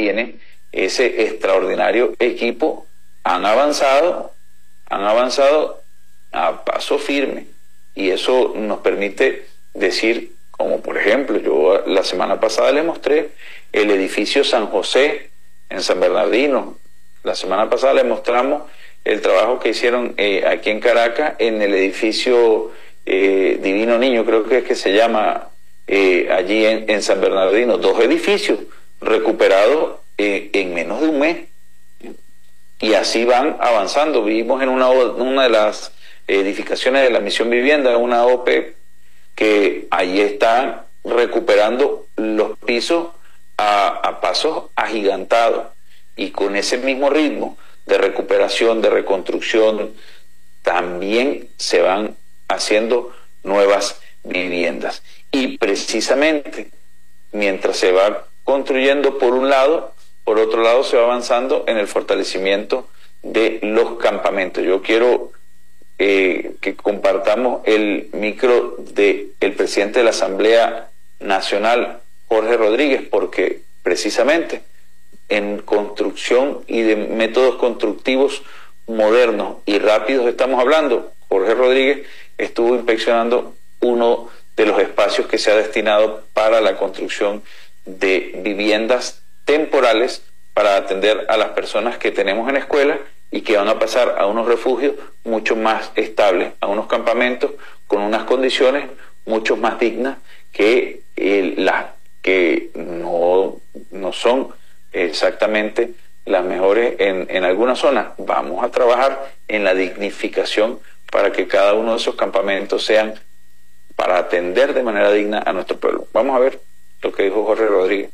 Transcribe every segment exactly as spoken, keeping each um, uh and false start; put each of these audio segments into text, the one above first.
tiene ese extraordinario equipo, han avanzado, han avanzado a paso firme, y eso nos permite decir, como por ejemplo, yo la semana pasada les mostré el edificio San José en San Bernardino. La semana pasada les mostramos el trabajo que hicieron eh, aquí en Caracas en el edificio eh, Divino Niño, creo que es que se llama, eh, allí en, en San Bernardino. Dos edificios recuperados eh, en menos de un mes. Y así van avanzando. Vivimos en una, una de las edificaciones de la Misión Vivienda, una O P, que ahí están recuperando los pisos a, a pasos agigantados, y con ese mismo ritmo de recuperación, de reconstrucción, también se van haciendo nuevas viviendas. Y precisamente mientras se va construyendo por un lado, por otro lado se va avanzando en el fortalecimiento de los campamentos. Yo quiero eh, que compartamos el micro del presidente de la Asamblea Nacional, Jorge Rodríguez, porque precisamente en construcción y de métodos constructivos modernos y rápidos estamos hablando. Jorge Rodríguez estuvo inspeccionando uno de los espacios que se ha destinado para la construcción de viviendas temporales para atender a las personas que tenemos en escuela y que van a pasar a unos refugios mucho más estables, a unos campamentos con unas condiciones mucho más dignas que eh, las que no, no son exactamente las mejores en, en algunas zonas. Vamos a trabajar en la dignificación para que cada uno de esos campamentos sean para atender de manera digna a nuestro pueblo. Vamos a ver lo que dijo Jorge Rodríguez.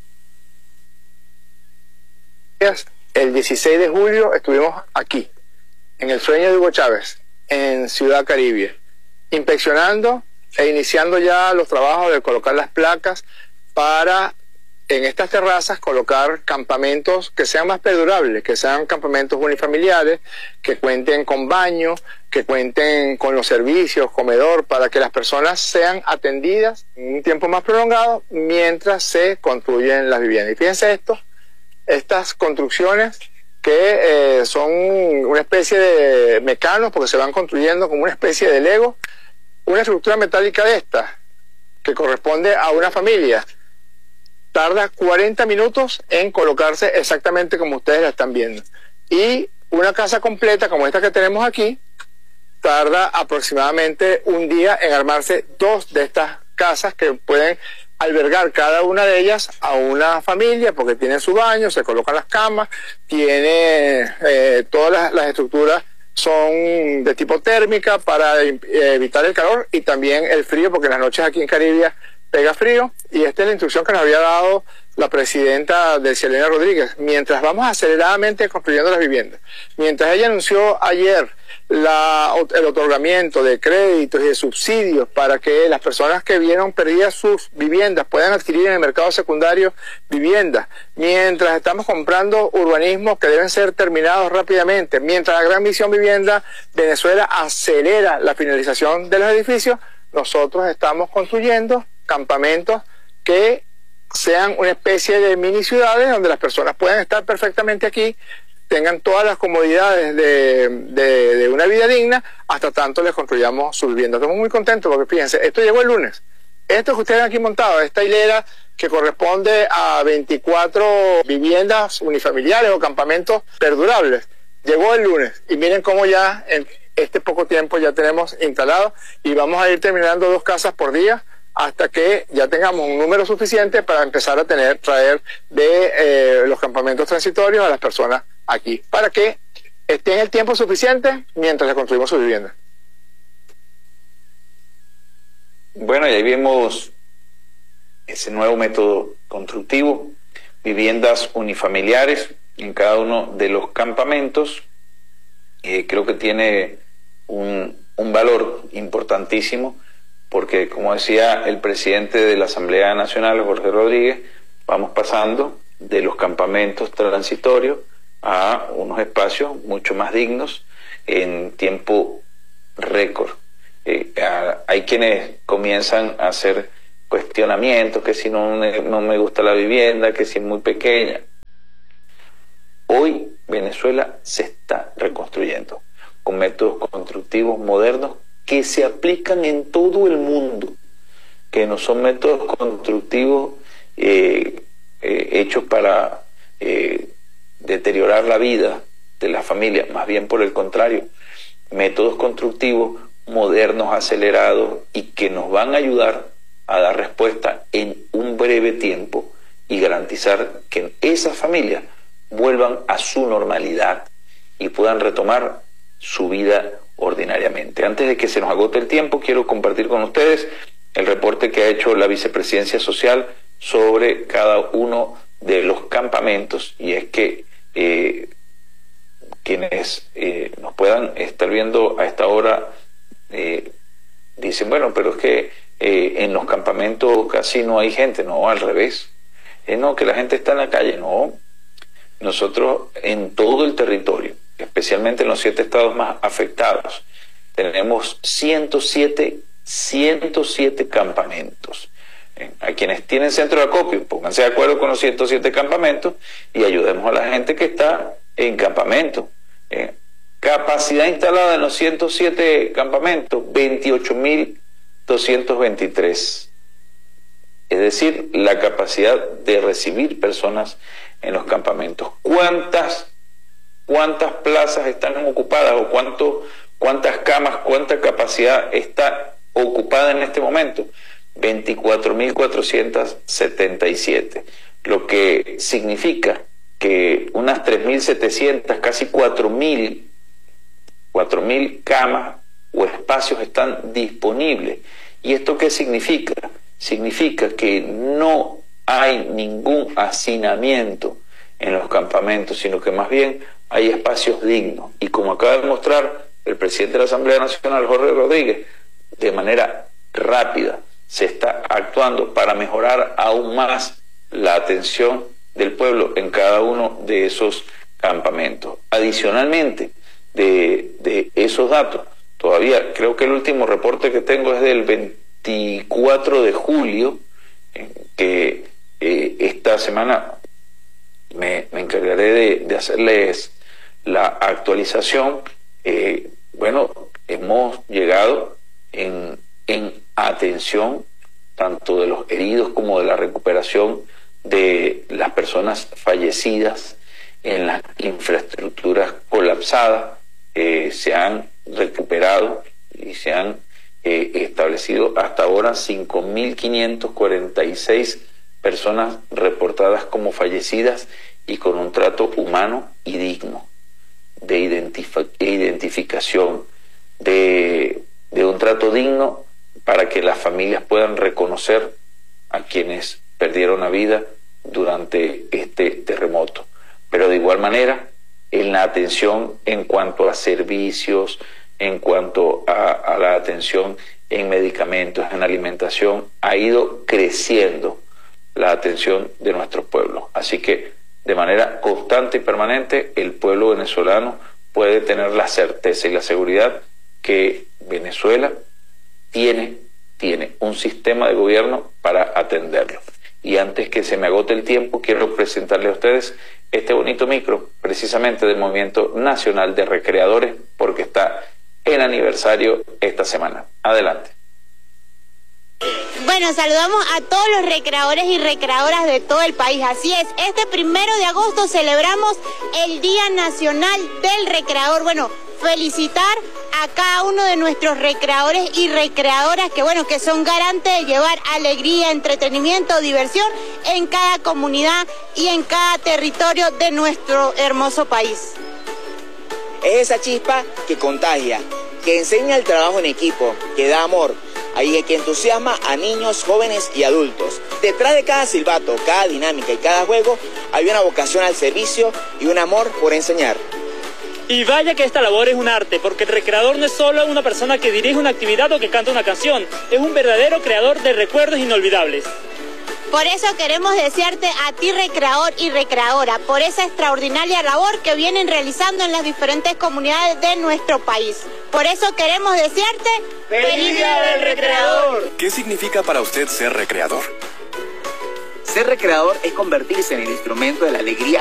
El dieciséis de julio estuvimos aquí, en el sueño de Hugo Chávez, en Ciudad Caribe, inspeccionando e iniciando ya los trabajos de colocar las placas para en estas terrazas colocar campamentos que sean más perdurables, que sean campamentos unifamiliares, que cuenten con baño, que cuenten con los servicios, comedor, para que las personas sean atendidas en un tiempo más prolongado mientras se construyen las viviendas. Y fíjense esto, estas construcciones que eh, son una especie de mecanos, porque se van construyendo como una especie de Lego, una estructura metálica de esta, que corresponde a una familia, tarda cuarenta minutos en colocarse exactamente como ustedes la están viendo. Y una casa completa como esta que tenemos aquí, tarda aproximadamente un día en armarse dos de estas casas que pueden albergar cada una de ellas a una familia, porque tienen su baño, se colocan las camas, tiene eh, todas las, las estructuras son de tipo térmica para eh, evitar el calor y también el frío, porque en las noches aquí en Caribe pega frío. Y esta es la instrucción que nos había dado la presidenta de Cielena Rodríguez. Mientras vamos aceleradamente construyendo las viviendas, mientras ella anunció ayer la, el otorgamiento de créditos y de subsidios para que las personas que vieron perdidas sus viviendas puedan adquirir en el mercado secundario viviendas, mientras estamos comprando urbanismos que deben ser terminados rápidamente, mientras la Gran Misión Vivienda Venezuela acelera la finalización de los edificios, nosotros estamos construyendo campamentos que sean una especie de mini ciudades donde las personas puedan estar perfectamente aquí, tengan todas las comodidades de, de, de una vida digna, hasta tanto les construyamos su vivienda. Estamos muy contentos porque fíjense, esto llegó el lunes. Esto que ustedes ven aquí montado, esta hilera que corresponde a veinticuatro viviendas unifamiliares o campamentos perdurables, llegó el lunes. Y miren cómo ya en este poco tiempo ya tenemos instalado, y vamos a ir terminando dos casas por día hasta que ya tengamos un número suficiente para empezar a tener, traer de eh, los campamentos transitorios a las personas aquí, para que estén el tiempo suficiente mientras les construimos su vivienda. Bueno, y ahí vemos ese nuevo método constructivo, viviendas unifamiliares en cada uno de los campamentos. Eh, creo que tiene un, un valor importantísimo, porque como decía el presidente de la Asamblea Nacional, Jorge Rodríguez, vamos pasando de los campamentos transitorios a unos espacios mucho más dignos en tiempo récord. Eh, a, hay quienes comienzan a hacer cuestionamientos, que si no, no me gusta la vivienda, que si es muy pequeña. Hoy Venezuela se está reconstruyendo con métodos constructivos modernos que se aplican en todo el mundo, que no son métodos constructivos eh, eh, hechos para eh, deteriorar la vida de la familia, más bien por el contrario, métodos constructivos modernos, acelerados y que nos van a ayudar a dar respuesta en un breve tiempo y garantizar que esas familias vuelvan a su normalidad y puedan retomar su vida ordinariamente. Antes de que se nos agote el tiempo, quiero compartir con ustedes el reporte que ha hecho la Vicepresidencia Social sobre cada uno de los campamentos, y es que eh, quienes eh, nos puedan estar viendo a esta hora eh, dicen, bueno, pero es que eh, en los campamentos casi no hay gente. No, al revés. Eh, no, que la gente está en la calle. No, nosotros en todo el territorio, especialmente en los siete estados más afectados, tenemos ciento siete campamentos. Eh, a quienes tienen centro de acopio, pónganse de acuerdo con los ciento siete campamentos y ayudemos a la gente que está en campamento. Eh, capacidad instalada en los ciento siete campamentos, veintiocho mil doscientos veintitrés. Es decir, la capacidad de recibir personas en los campamentos. ¿Cuántas, cuántas plazas están ocupadas o cuánto, cuántas camas, cuánta capacidad está ocupada en este momento? veinticuatro mil cuatrocientos setenta y siete, lo que significa que unas tres mil setecientas, casi cuatro mil camas o espacios están disponibles. ¿Y esto qué significa? Significa que no hay ningún hacinamiento en los campamentos, sino que más bien hay espacios dignos. Y como acaba de mostrar el presidente de la Asamblea Nacional, Jorge Rodríguez, de manera rápida se está actuando para mejorar aún más la atención del pueblo en cada uno de esos campamentos. Adicionalmente de, de esos datos, todavía creo que el último reporte que tengo es del veinticuatro de julio, en que eh, esta semana me, me encargaré de, de hacerles la actualización. Eh, bueno, hemos llegado en, en atención tanto de los heridos como de la recuperación de las personas fallecidas en las infraestructuras colapsadas. Eh, se han recuperado y se han eh, establecido hasta ahora cinco mil quinientas cuarenta y seis personas reportadas como fallecidas y con un trato humano y digno, de identif- identificación, de, de un trato digno para que las familias puedan reconocer a quienes perdieron la vida durante este terremoto. Pero de igual manera, en la atención en cuanto a servicios, en cuanto a, a la atención en medicamentos, en alimentación, ha ido creciendo la atención de nuestros pueblos. Así que de manera constante y permanente el pueblo venezolano puede tener la certeza y la seguridad que Venezuela tiene, tiene un sistema de gobierno para atenderlo. Y antes que se me agote el tiempo, quiero presentarle a ustedes este bonito micro, precisamente del Movimiento Nacional de Recreadores, porque está en aniversario esta semana. Adelante. Bueno, saludamos a todos los recreadores y recreadoras de todo el país. Así es, este primero de agosto celebramos el Día Nacional del Recreador. Bueno, felicitar a cada uno de nuestros recreadores y recreadoras que, bueno, que son garantes de llevar alegría, entretenimiento, diversión en cada comunidad y en cada territorio de nuestro hermoso país. Es esa chispa que contagia, que enseña el trabajo en equipo, que da amor, ahí que entusiasma a niños, jóvenes y adultos. Detrás de cada silbato, cada dinámica y cada juego hay una vocación al servicio y un amor por enseñar. Y vaya que esta labor es un arte, porque el recreador no es solo una persona que dirige una actividad o que canta una canción, es un verdadero creador de recuerdos inolvidables. Por eso queremos desearte a ti, recreador y recreadora, por esa extraordinaria labor que vienen realizando en las diferentes comunidades de nuestro país. Por eso queremos desearte ¡Feliz Día del Recreador! ¿Qué significa para usted ser recreador? Ser recreador es convertirse en el instrumento de la alegría